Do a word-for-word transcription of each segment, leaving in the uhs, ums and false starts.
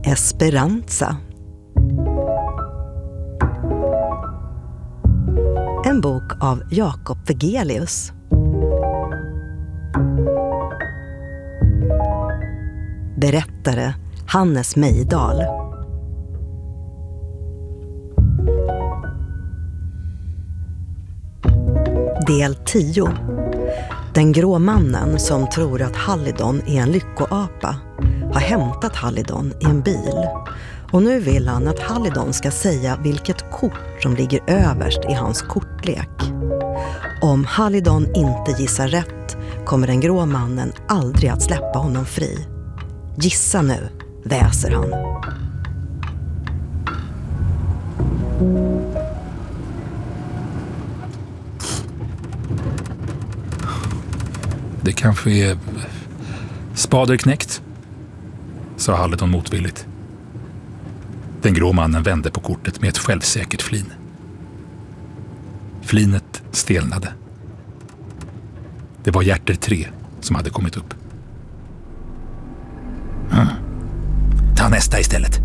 Esperanza. En bok av Jakob Vegelius. Berättare Hannes Mejdal. Del tio. Den grå mannen som tror att Halidon är en lyckoapa har hämtat Halidon i en bil. Och nu vill han att Halidon ska säga vilket kort som ligger överst i hans kortlek. Om Halidon inte gissar rätt kommer den grå mannen aldrig att släppa honom fri. Gissa nu, väser han. Det kanske är spaderknäckt, sa Halidon motvilligt. Den grå mannen vände på kortet med ett självsäkert flin. Flinet stelnade. Det var hjärter tre som hade kommit upp. Mm. Ta nästa istället.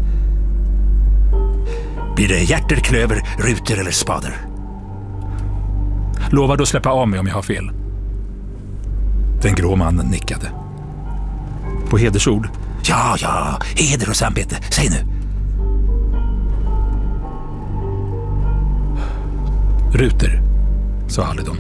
Blir det hjärter, klöver, ruter eller spader? Lovar du att släppa av mig om jag har fel? Den grå mannen nickade. På hedersord? Ja, ja, heder och samvete. Säg nu. Ruter, sa Halidon.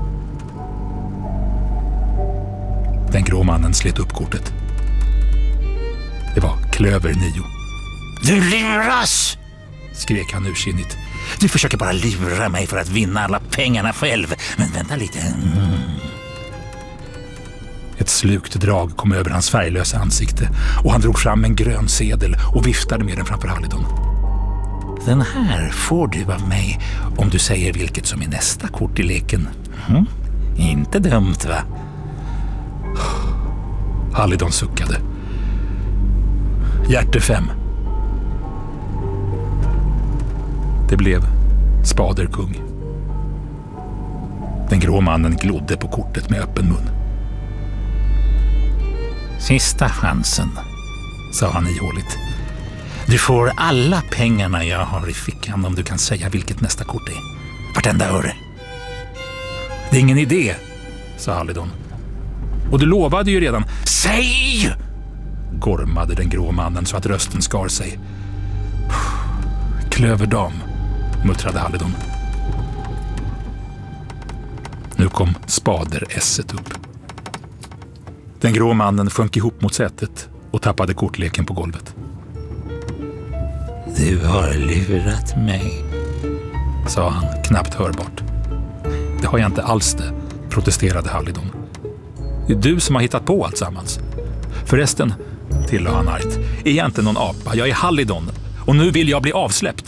Den grå mannen slet upp kortet. Det var klöver nio. Du luras! Skrek han ursinnigt. Du försöker bara lura mig för att vinna alla pengarna själv. Men vänta lite. Mm. Ett slukt drag kom över hans färglösa ansikte och han drog fram en grön sedel och viftade med den framför Halidon. Den här får du av mig om du säger vilket som är nästa kort i leken. Mm. Inte dumt, va? Halidon suckade. Hjärter fem. Det blev spaderkung. Den grå mannen glodde på kortet med öppen mun. Sista chansen, sa han ihåligt. Du får alla pengarna jag har i fickan om du kan säga vilket nästa kort är. Vartenda öre. Det är ingen idé, sa Halidon. Och du lovade ju redan. Säg! Gormade den grå mannen så att rösten skar sig. Klöverdam, muttrade Halidon. Nu kom spader-esset upp. Den grå mannen sjönk ihop mot sätet och tappade kortleken på golvet. Du har lurat mig, sa han knappt hörbart. Det har jag inte alls det, protesterade Halidon. Det är du som har hittat på allt sammans. Förresten, tillade han argt, är jag inte någon apa, jag är Halidon och nu vill jag bli avsläppt.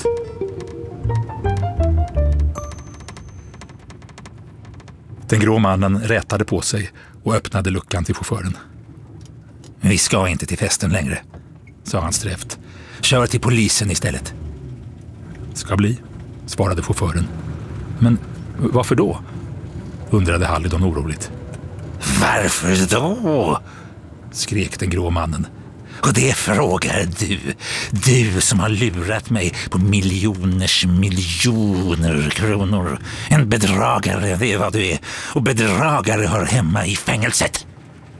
Den grå mannen rätade på sig och öppnade luckan till chauffören. Vi ska inte till festen längre, sa han strävt. Kör till polisen istället. Ska bli, svarade chauffören. Men varför då? Undrade Halidon oroligt. Varför då? Skrek den grå mannen. Och det frågar du. Du som har lurat mig på miljoners miljoner kronor. En bedragare, det är vad du är. Och bedragare hör hemma i fängelset.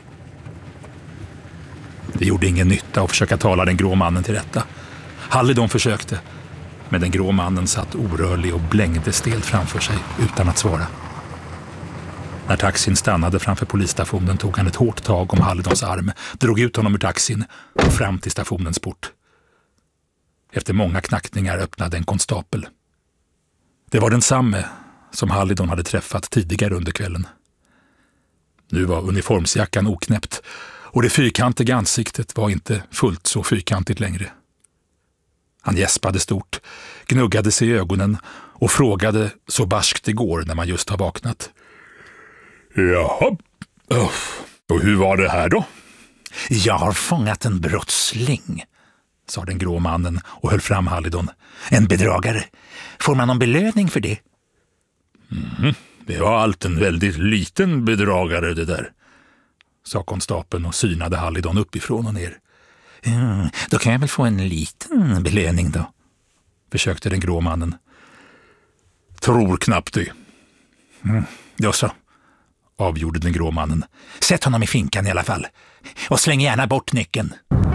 Det gjorde ingen nytta att försöka tala den grå mannen till rätta. Halidon försökte, men den grå mannen satt orörlig och blängde stelt framför sig utan att svara. När taxin stannade framför polisstationen tog han ett hårt tag om Halidons arm, drog ut honom ur taxin och fram till stationens port. Efter många knackningar öppnade en konstapel. Det var densamme som Halidon hade träffat tidigare under kvällen. Nu var uniformsjackan oknäppt och det fyrkantiga ansiktet var inte fullt så fyrkantigt längre. Han gäspade stort, gnuggade sig i ögonen och frågade så barskt det går när man just har vaknat. Jaha, och hur var det här då? Jag har fångat en brottsling, sa den grå mannen och höll fram Halidon. En bedragare. Får man någon belöning för det? Mm, det var allt en väldigt liten bedragare det där, sa konstapeln och synade Halidon uppifrån och ner. Mm, då kan jag väl få en liten belöning då, försökte den grå mannen. Tror knappt det. Mm, ja så, avgjorde den grå mannen. Sätt honom i finkan i alla fall. Och släng gärna bort nyckeln.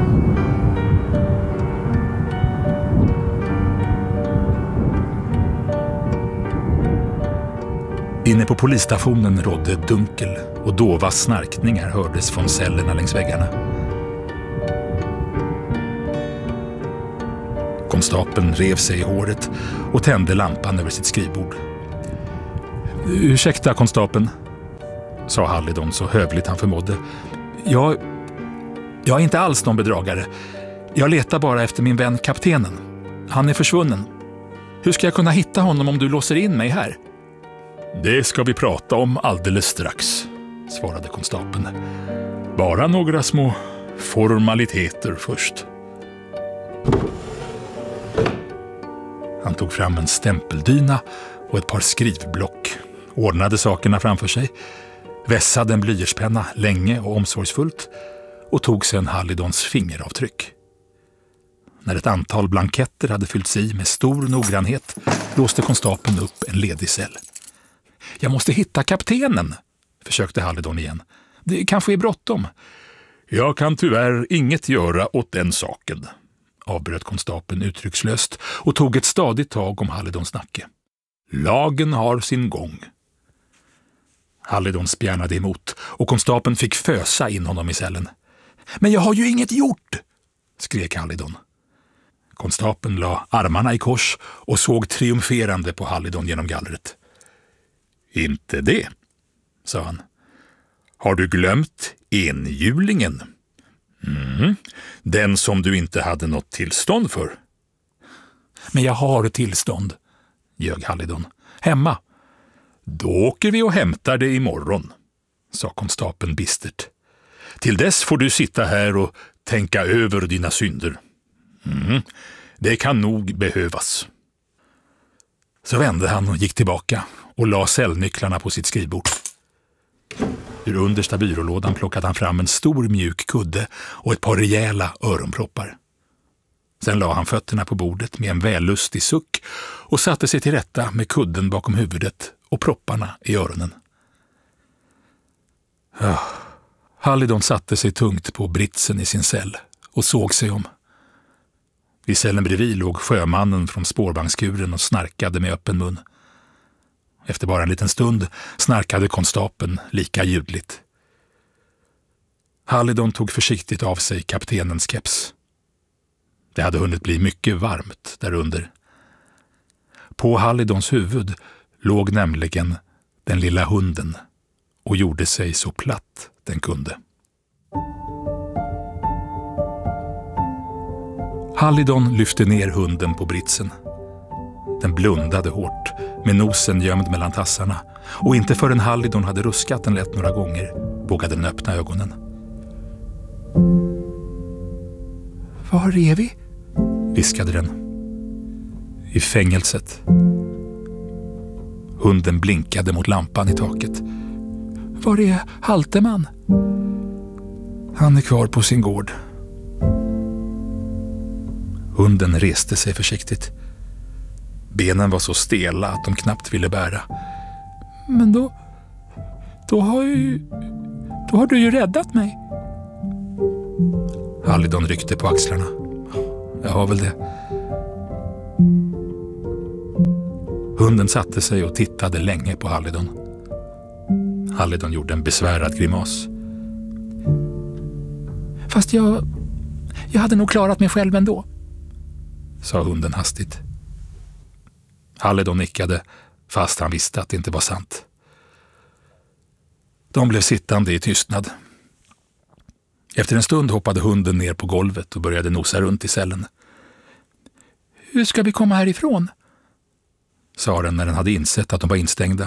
Inne på polisstationen rådde dunkel och dova snarkningar hördes från cellerna längs väggarna. Konstapeln rev sig i håret och tände lampan över sitt skrivbord. Ursäkta, konstapeln, sa Hallidon så hövligt han förmådde. Jag, jag är inte alls någon bedragare. Jag letar bara efter min vän kaptenen. Han är försvunnen. Hur ska jag kunna hitta honom om du låser in mig här? Det ska vi prata om alldeles strax, svarade konstapeln. Bara några små formaliteter först. Han tog fram en stämpeldyna och ett par skrivblock, ordnade sakerna framför sig, vässade en blyertspenna länge och omsorgsfullt och tog sedan Hallidons fingeravtryck. När ett antal blanketter hade fyllts i med stor noggrannhet låste konstapeln upp en ledig cell. Jag måste hitta kaptenen, försökte Hallidon igen. Det kanske är bråttom. Jag kan tyvärr inget göra åt den saken, avbröt konstapeln uttryckslöst och tog ett stadigt tag om Hallidons nacke. Lagen har sin gång. Hallidon spjärnade emot och konstapeln fick fösa in honom i cellen. Men jag har ju inget gjort, skrek Hallidon. Konstapeln la armarna i kors och såg triumferande på Hallidon genom gallret. Inte det, sa han. Har du glömt enhjulingen? Mm, den som du inte hade något tillstånd för. Men jag har tillstånd, ljög Hallidon. Hemma. Då åker vi och hämtar det imorgon, sa konstapeln bistert. Till dess får du sitta här och tänka över dina synder. Mm, det kan nog behövas. Så vände han och gick tillbaka och la cellnycklarna på sitt skrivbord. Ur understa byrålådan plockade han fram en stor mjuk kudde och ett par rejäla öronproppar. Sen la han fötterna på bordet med en vällustig suck och satte sig till rätta med kudden bakom huvudet och propparna i öronen. Ja, Hallidon satte sig tungt på britsen i sin cell och såg sig om. Vid cellen bredvid låg sjömannen från spårvagnskuren och snarkade med öppen mun. Efter bara en liten stund snarkade konstapeln lika ljudligt. Hallidon tog försiktigt av sig kaptenens keps. Det hade hunnit bli mycket varmt därunder. På Hallidons huvud låg nämligen den lilla hunden och gjorde sig så platt den kunde. Hallidon lyfte ner hunden på britsen. Den blundade hårt, med nosen gömd mellan tassarna, och inte förrän Hallidon hade ruskat den lätt några gånger vågade den öppna ögonen. Var är vi? Viskade den. I fängelset. Hunden blinkade mot lampan i taket. Var är Halteman? Han är kvar på sin gård. Hunden reste sig försiktigt. Benen var så stela att de knappt ville bära. Men då... Då har ju... Då har du ju räddat mig. Hallidon ryckte på axlarna. Jag har väl det. Hunden satte sig och tittade länge på Hallidon. Hallidon gjorde en besvärad grimas. Fast jag... Jag hade nog klarat mig själv ändå, sa hunden hastigt. Hallidon nickade, fast han visste att det inte var sant. De blev sittande i tystnad. Efter en stund hoppade hunden ner på golvet och började nosa runt i cellen. Hur ska vi komma härifrån? Sa den när den hade insett att de var instängda.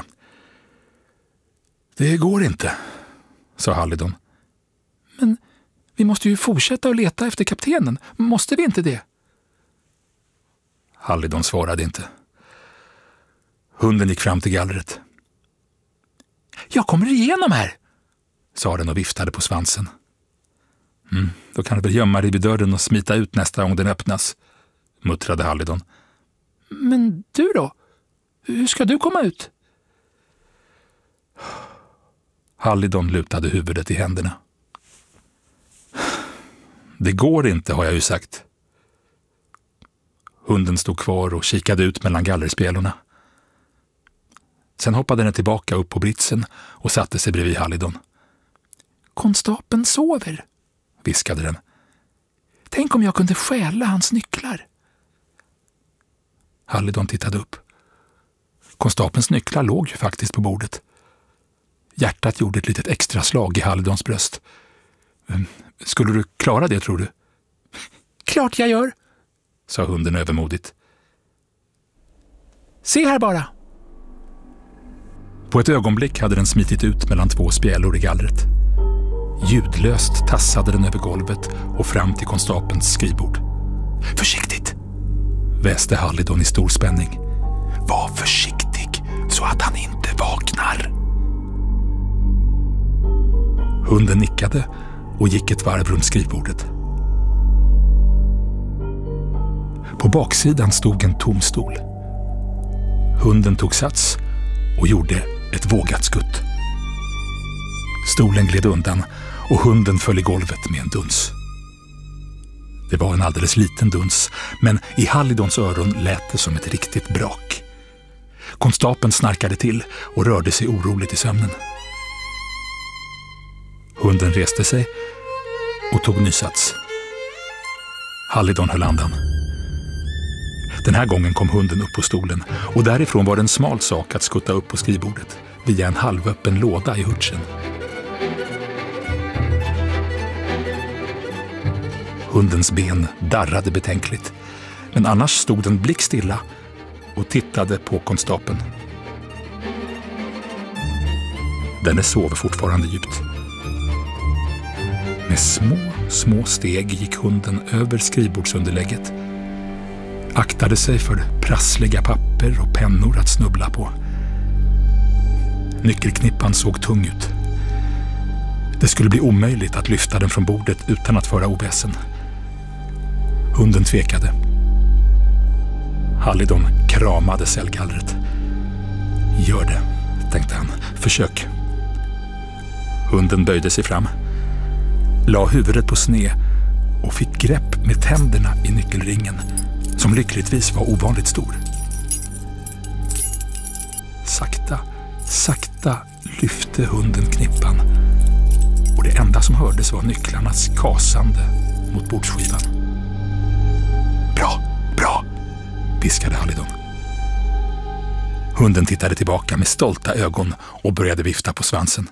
Det går inte, sa Hallidon. Men vi måste ju fortsätta att leta efter kaptenen. Måste vi inte det? Hallidon svarade inte. Hunden gick fram till gallret. Jag kommer igenom här, sa den och viftade på svansen. Mm, då kan du väl gömma dig vid dörren och smita ut nästa gång den öppnas, muttrade Halidon. Men du då? Hur ska du komma ut? Halidon lutade huvudet i händerna. Det går inte, har jag ju sagt. Hunden stod kvar och kikade ut mellan gallerspelorna. Sen hoppade den tillbaka upp på britsen och satte sig bredvid Halidon. Konstapeln sover, viskade den. Tänk om jag kunde stjäla hans nycklar. Halidon tittade upp. Konstapelns nycklar låg ju faktiskt på bordet. Hjärtat gjorde ett litet extra slag i Halidons bröst. Skulle du klara det, tror du? Klart jag gör, sa hunden övermodigt. Se här bara. På ett ögonblick hade den smitit ut mellan två spjälor i gallret. Ljudlöst tassade den över golvet och fram till konstapelns skrivbord. Försiktigt, väste Halidon i stor spänning. Var försiktig så att han inte vaknar. Hunden nickade och gick ett varv runt skrivbordet. På baksidan stod en tom stol. Hunden tog sats och gjorde ett vågat skutt. Stolen gled undan och hunden föll i golvet med en duns. Det var en alldeles liten duns, men i Halidons öron lät det som ett riktigt brak. Konstapeln snarkade till och rörde sig oroligt i sömnen. Hunden reste sig och tog nysats. Halidon höll andan. Den här gången kom hunden upp på stolen och därifrån var det en smal sak att skutta upp på skrivbordet via en halvöppen låda i hurtsen. Hundens ben darrade betänkligt, men annars stod den blickstilla och tittade på konstapeln. Denne sov fortfarande djupt. Med små, små steg gick hunden över skrivbordsunderlägget. Aktade sig för prassliga papper och pennor att snubbla på. Nyckelknippan såg tung ut. Det skulle bli omöjligt att lyfta den från bordet utan att föra oväsen. Hunden tvekade. Halidon kramade cellgallret. Gör det, tänkte han. Försök. Hunden böjde sig fram, la huvudet på sned och fick grepp med tänderna i nyckelringen, som lyckligtvis var ovanligt stor. Sakta, sakta lyfte hunden knippan och det enda som hördes var nycklarnas kasande mot bordsskivan. Bra, bra, viskade Halidon. Hunden tittade tillbaka med stolta ögon och började vifta på svansen.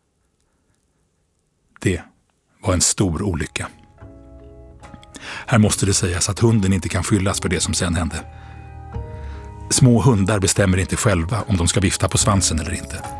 Det var en stor olycka. Här måste det sägas att hunden inte kan skyllas för det som sen hände. Små hundar bestämmer inte själva om de ska vifta på svansen eller inte.